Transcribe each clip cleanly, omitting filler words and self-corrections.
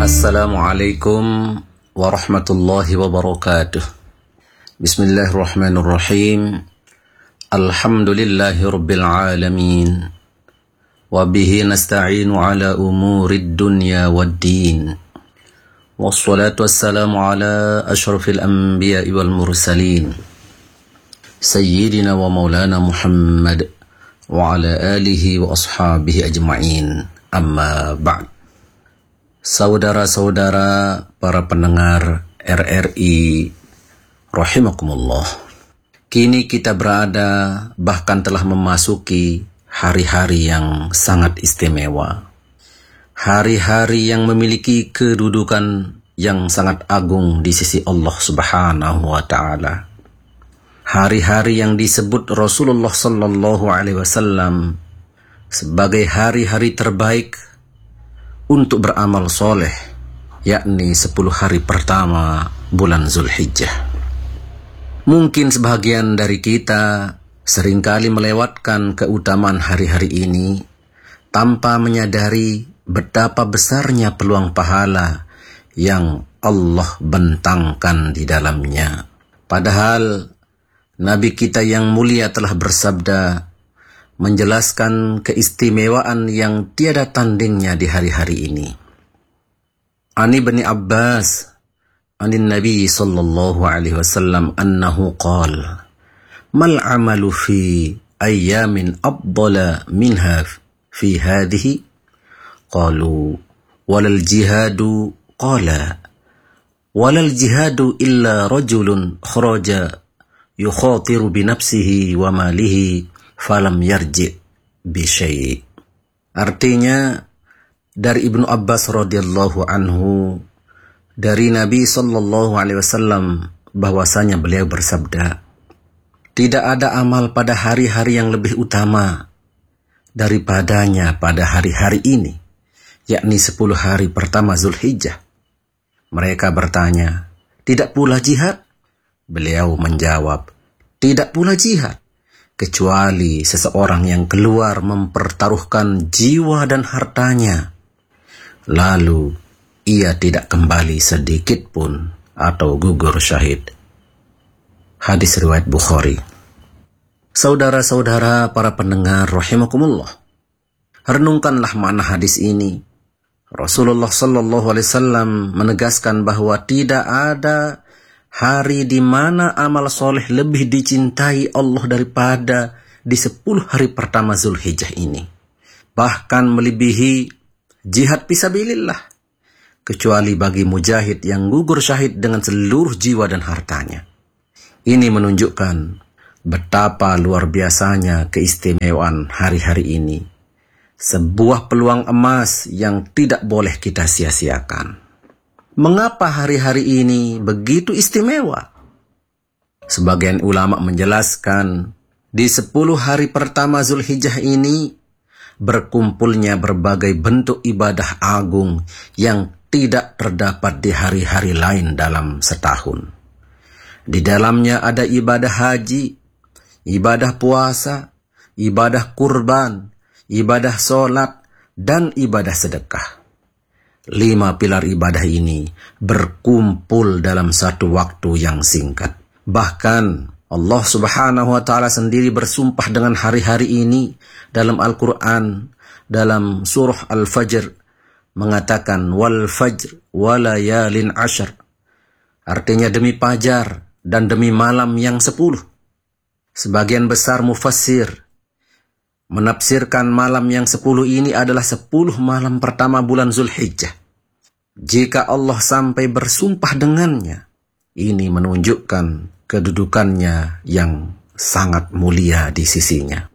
Assalamualaikum warahmatullahi wabarakatuh. Bismillahirrahmanirrahim. Alhamdulillahi rabbil alamin. Wabihi nasta'inu ala umurid dunya waddin. Wassalatu wassalamu ala ashrafil anbiya'i wal mursalin. Sayyidina wa maulana Muhammad wa ala alihi wa ashabihi ajma'in. Amma ba'd. Saudara-saudara para pendengar RRI rahimakumullah. Kini kita berada bahkan telah memasuki hari-hari yang sangat istimewa. Hari-hari yang memiliki kedudukan yang sangat agung di sisi Allah Subhanahu wa taala. Hari-hari yang disebut Rasulullah sallallahu alaihi wasallam sebagai hari-hari terbaik untuk beramal soleh, yakni 10 hari pertama bulan Zulhijjah. Mungkin sebagian dari kita seringkali melewatkan keutamaan hari-hari ini tanpa menyadari betapa besarnya peluang pahala yang Allah bentangkan di dalamnya. Padahal Nabi kita yang mulia telah bersabda menjelaskan keistimewaan yang tiada tandingnya di hari-hari ini. Ani bin Abbas anin Nabi sallallahu alaihi wasallam annahu qala mal amalu fi ayyamin afdala minha fi hadhihi qalu walal jihadu qala walal jihadu illa rajulun kharaja yukhatiru bi nafsihi wa malihi falam yarji bi syai'. Artinya dari Ibnu Abbas radhiyallahu anhu dari Nabi sallallahu alaihi wasallam bahwasanya beliau bersabda, tidak ada amal pada hari-hari yang lebih utama daripadanya pada hari-hari ini, yakni 10 hari pertama Zulhijjah. Mereka bertanya, tidak pula jihad? Beliau menjawab, tidak pula jihad kecuali seseorang yang keluar mempertaruhkan jiwa dan hartanya, lalu ia tidak kembali sedikit pun atau gugur syahid. Hadis riwayat Bukhari. Saudara-saudara para pendengar rahimakumullah, renungkanlah makna hadis ini. Rasulullah sallallahu alaihi wasallam menegaskan bahwa tidak ada hari di mana amal soleh lebih dicintai Allah daripada di 10 hari pertama Zulhijjah ini. Bahkan melebihi jihad fisabilillah, kecuali bagi mujahid yang gugur syahid dengan seluruh jiwa dan hartanya. Ini menunjukkan betapa luar biasanya keistimewaan hari-hari ini. Sebuah peluang emas yang tidak boleh kita sia-siakan. Mengapa hari-hari ini begitu istimewa? Sebagian ulama menjelaskan, di 10 hari pertama Zulhijjah ini berkumpulnya berbagai bentuk ibadah agung yang tidak terdapat di hari-hari lain dalam setahun. Di dalamnya ada ibadah haji, ibadah puasa, ibadah kurban, ibadah sholat, dan ibadah sedekah. 5 pilar ibadah ini berkumpul dalam satu waktu yang singkat. Bahkan Allah Subhanahu wa taala sendiri bersumpah dengan hari-hari ini dalam Al-Qur'an dalam surah Al-Fajr mengatakan wal fajr walayalin ashar. Artinya demi fajar dan demi malam yang 10. Sebagian besar mufassir menafsirkan malam yang 10 ini adalah 10 malam pertama bulan Zulhijjah. Jika Allah sampai bersumpah dengannya, ini menunjukkan kedudukannya yang sangat mulia di sisinya.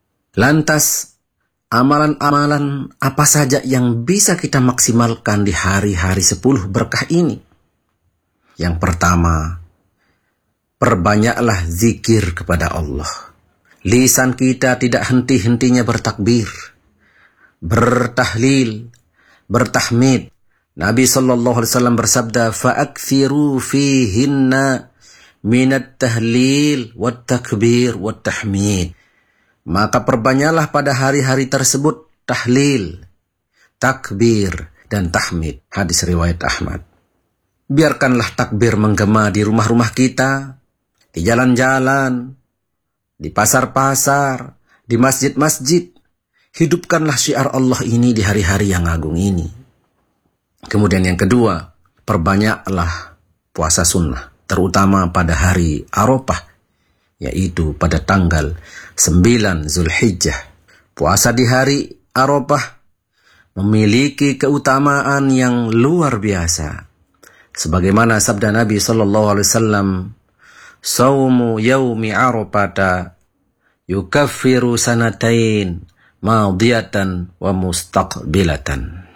Lantas, amalan-amalan apa saja yang bisa kita maksimalkan di hari-hari 10 berkah ini? Yang pertama, perbanyaklah zikir kepada Allah. Lisan kita tidak henti-hentinya bertakbir, bertahlil, bertahmid. Nabi sallallahu alaihi wasallam bersabda, "Fa'akthiru fihinna minat tahlil wat takbir wat tahmid." Maka perbanyaklah pada hari-hari tersebut tahlil, takbir, dan tahmid. Hadis riwayat Ahmad. Biarkanlah takbir menggema di rumah-rumah kita, di jalan-jalan, di pasar-pasar, di masjid-masjid. Hidupkanlah syiar Allah ini di hari-hari yang agung ini. Kemudian yang kedua, perbanyaklah puasa sunnah, terutama pada hari Arafah, yaitu pada tanggal 9 Zulhijjah. Puasa di hari Arafah memiliki keutamaan yang luar biasa. Sebagaimana sabda Nabi SAW, "Saumu yaumi Arafata yukaffiru sanatain madiyatan wa mustaqbilatan."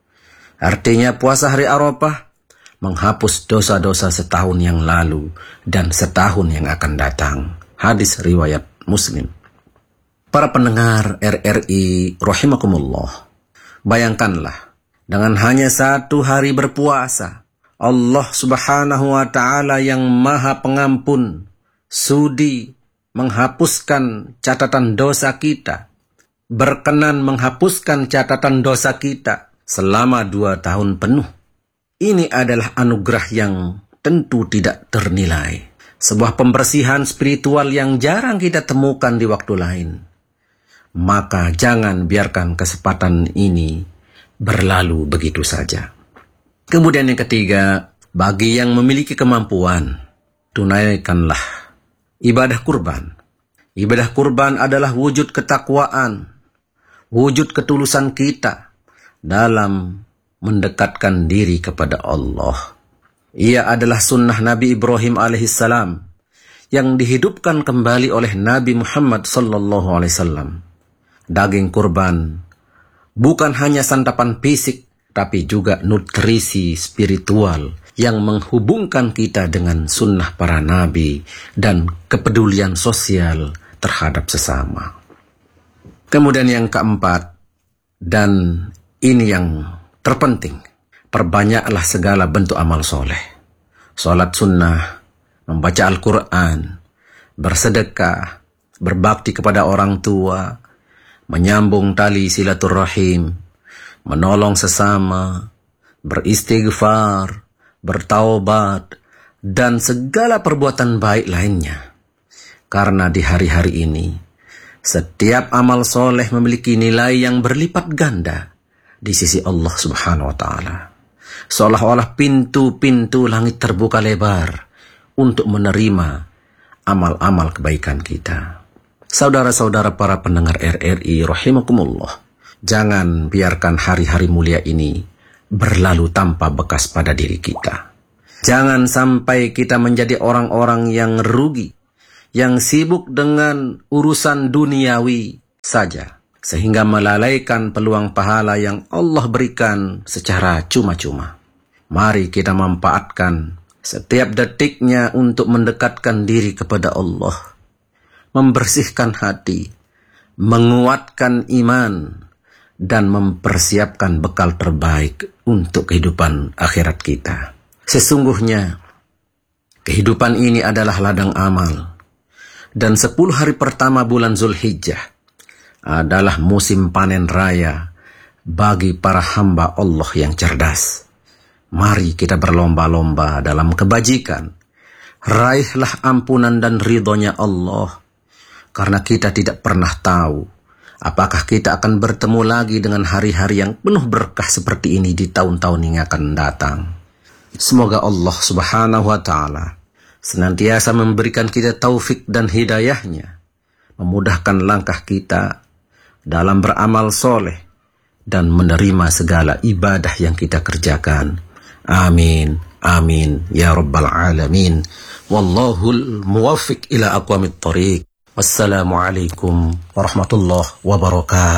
Artinya puasa hari Arafah menghapus dosa-dosa setahun yang lalu dan setahun yang akan datang. Hadis riwayat Muslim. Para pendengar RRI rahimakumullah, bayangkanlah dengan hanya 1 hari berpuasa, Allah Subhanahu wa Ta'ala yang Maha Pengampun sudi menghapuskan catatan dosa kita, berkenan menghapuskan catatan dosa kita selama 2 tahun penuh. Ini adalah anugerah yang tentu tidak ternilai. Sebuah pembersihan spiritual yang jarang kita temukan di waktu lain. Maka jangan biarkan kesempatan ini berlalu begitu saja. Kemudian yang ketiga, bagi yang memiliki kemampuan, tunaikanlah ibadah kurban. Ibadah kurban adalah wujud ketakwaan, wujud ketulusan kita dalam mendekatkan diri kepada Allah. Ia adalah sunnah Nabi Ibrahim alaihissalam yang dihidupkan kembali oleh Nabi Muhammad sallallahu alaihi wasallam. Daging kurban bukan hanya santapan fisik, tapi juga nutrisi spiritual yang menghubungkan kita dengan sunnah para nabi dan kepedulian sosial terhadap sesama. Kemudian yang keempat, dan ini yang terpenting, perbanyaklah segala bentuk amal soleh. Salat sunnah, membaca Al-Quran, bersedekah, berbakti kepada orang tua, menyambung tali silaturahim, menolong sesama, beristighfar, bertaubat, dan segala perbuatan baik lainnya. Karena di hari-hari ini, setiap amal soleh memiliki nilai yang berlipat ganda di sisi Allah Subhanahu wa Ta'ala. Seolah-olah pintu-pintu langit terbuka lebar untuk menerima amal-amal kebaikan kita. Saudara-saudara para pendengar RRI rahimakumullah, jangan biarkan hari-hari mulia ini berlalu tanpa bekas pada diri kita. Jangan sampai kita menjadi orang-orang yang rugi, yang sibuk dengan urusan duniawi saja, sehingga melalaikan peluang pahala yang Allah berikan secara cuma-cuma. Mari kita manfaatkan setiap detiknya untuk mendekatkan diri kepada Allah, membersihkan hati, menguatkan iman, dan mempersiapkan bekal terbaik untuk kehidupan akhirat kita. Sesungguhnya, kehidupan ini adalah ladang amal, dan 10 hari pertama bulan Zulhijjah adalah musim panen raya bagi para hamba Allah yang cerdas. Mari kita berlomba-lomba dalam kebajikan. Raihlah ampunan dan ridhonya Allah, karena kita tidak pernah tahu apakah kita akan bertemu lagi dengan hari-hari yang penuh berkah seperti ini di tahun-tahun yang akan datang. Semoga Allah Subhanahu wa Ta'ala senantiasa memberikan kita taufik dan hidayahnya, memudahkan langkah kita dalam beramal soleh dan menerima segala ibadah yang kita kerjakan. Amin, amin, ya rabbal alamin. Wallahul muwaffiq ila aqwamit thariq. Wassalamualaikum warahmatullahi wabarakatuh.